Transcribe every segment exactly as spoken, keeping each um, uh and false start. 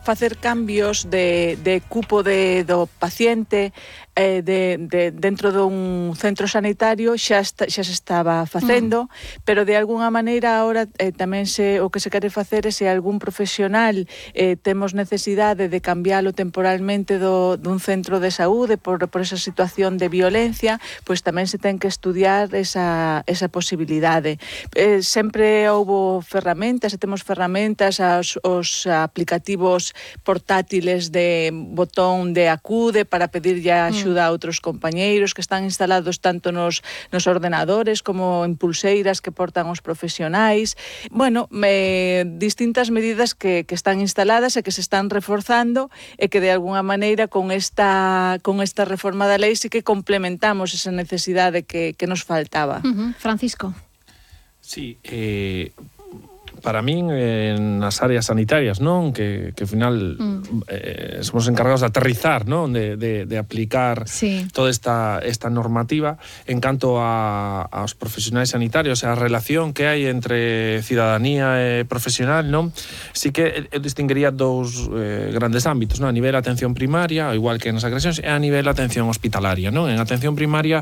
facer cambios de, de cupo de, do paciente eh, de, de, dentro dun centro sanitario xa, está, xa se estaba facendo, mm. pero de alguna maneira agora eh, tamén se, o que se quere facer é se algún profesional eh, temos necesidade de cambiálo temporalmente do, dun centro de saúde por, por esa situación de violencia, pois tamén se ten que estudiar esa, esa posibilidade. Eh, sempre houbo ferramentas, e temos ferramentas, os, os aplicativos portátiles de botón de acude para pedir ya axuda a outros compañeiros que están instalados tanto nos, nos ordenadores como en pulseiras que portan os profesionais. Bueno, me, distintas medidas que, que están instaladas e que se están reforzando e que de alguna maneira con esta, con esta reforma da lei sí que complementamos esa necesidade que, que nos faltaba. Uh-huh. Francisco. Sí, eh... para min, eh, nas áreas sanitarias, non? Que, que ao final mm. eh, somos encargados de aterrizar, non? De, de, de aplicar sí. toda esta, esta normativa en canto a, aos profesionais sanitarios e a relación que hai entre cidadanía e profesional, non? Sí que eu distinguiría dous eh, grandes ámbitos, non? A nivel atención primaria, igual que nas agresións, e a nivel atención hospitalaria, non? En atención primaria,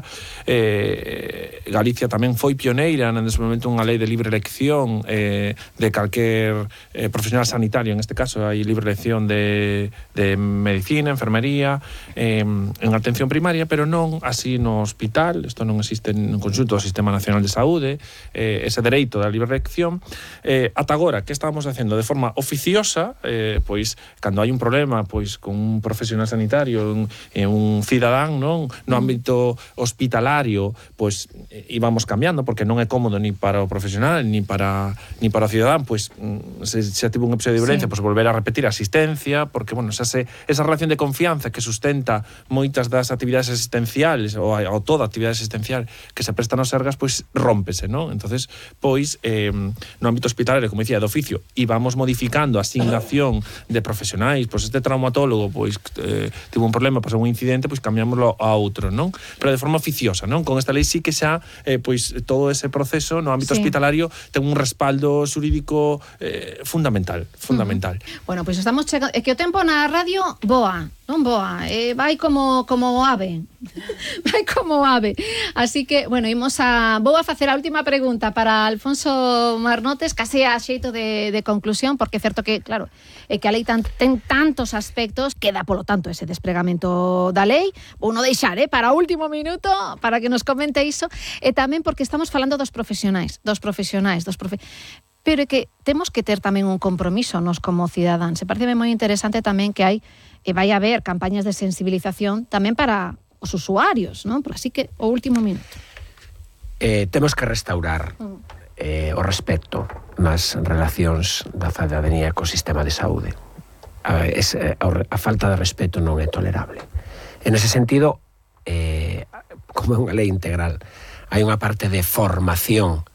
eh, Galicia tamén foi pioneira en desenvolvemento unha lei de libre elección eh, de calquer eh, profesional sanitario. En este caso hai libre elección de, de medicina, enfermería, eh, en atención primaria, pero non así no hospital. Isto non existe en conxunto do Sistema Nacional de Saúde, eh, ese dereito da libre elección. Eh, ata agora, que estábamos facendo de forma oficiosa, eh, pois, cando hai un problema pois con un profesional sanitario, un, eh, un cidadán, non? No ámbito hospitalario, pois, eh, íbamos cambiando, porque non é cómodo ni para o profesional, ni para, ni para o cidadán, pois se xa tivo un episodio de violencia, sí. pois volver a repetir a asistencia, porque, bueno, xa se, esa relación de confianza que sustenta moitas das actividades asistenciales, ou, ou toda actividade asistencial que se presta nos Sergas, pois rómpese, non? Entonces, pois, eh, no ámbito hospitalario, como dicía, de oficio, íbamos modificando a asignación de profesionais, pois este traumatólogo, pois, eh, tivo un problema, pasou un incidente, pois cambiámoslo a outro, non? Pero de forma oficiosa, non? Con esta lei sí que xa, eh, pois, todo ese proceso no ámbito sí. hospitalario ten un respaldo xurídico eh, fundamental, fundamental. Uh-huh. Bueno, pois pues estamos chegando, é que o tempo na radio voa, non voa, eh, vai como como ave. Vai como ave. Así que, bueno, imos a vou a facer a última pregunta para Alfonso Marnotes, case a xeito de, de conclusión, porque é certo que, claro, é que a lei tan, ten tantos aspectos, queda, polo tanto, ese despregamento da lei. Vou non deixar, eh, para o último minuto, para que nos comente iso, e tamén porque estamos falando dos profesionais, dos profesionais, dos profe... pero é que temos que ter tamén un compromiso nos como cidadáns. Se parece moi interesante tamén que hai e vai haber campañas de sensibilización tamén para os usuarios, non? Así que o último minuto. Eh, temos que restaurar eh, o respecto nas relacións da cidadanía co sistema de saúde. A, es, a, a falta de respeto non é tolerable. En ese sentido, eh, como é unha lei integral, hai unha parte de formación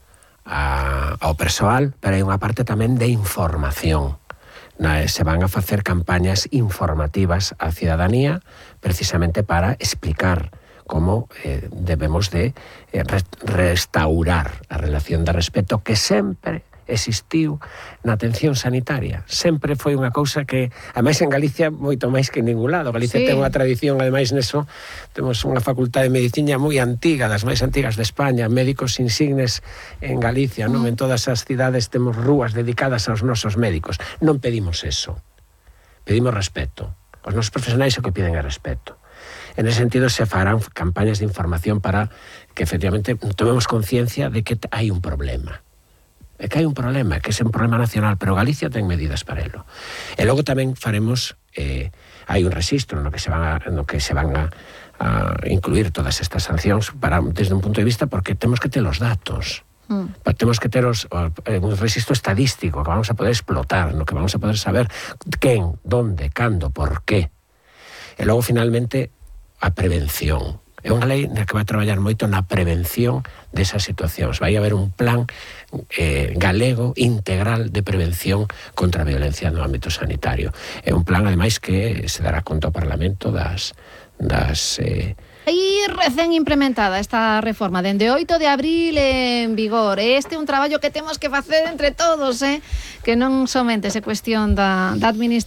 A, ao persoal, pero hai unha parte tamén de información. Na, se van a facer campañas informativas á cidadanía precisamente para explicar como eh, debemos de eh, restaurar a relación de respeto que sempre existiu na atención sanitaria. Sempre foi unha cousa que, ademais en Galicia, moito máis que en ningún lado. Galicia sí. ten unha tradición, ademais neso, temos unha facultade de medicina moi antiga, das máis antigas de España, médicos insignes en Galicia, mm. non? En todas as cidades temos rúas dedicadas aos nosos médicos. Non pedimos eso. Pedimos respeto. Os nosos profesionais o que piden é respeto. En ese sentido se farán campañas de información para que efectivamente tomemos conciencia de que hai un problema. É que hai un problema, que é un problema nacional, pero Galicia ten medidas para elo. E logo tamén faremos, eh, hai un rexistro no que se van a, no que se van a, a incluir todas estas sancións para, desde un punto de vista, porque temos que ter os datos. Mm. Temos que ter os, eh, un rexistro estadístico que vamos a poder explotar, no que vamos a poder saber quen, donde, cando, por qué. E logo, finalmente, a prevención. É unha lei na que vai traballar moito na prevención desas situacións. Vai haber un plan eh, galego integral de prevención contra a violencia no ámbito sanitario. É un plan, ademais, que se dará conta ao Parlamento das... das eh, Aí recén implementada esta reforma, dende oito de abril en vigor. Este é un traballo que temos que facer entre todos, eh? Que non somente se cuestión da, da administración.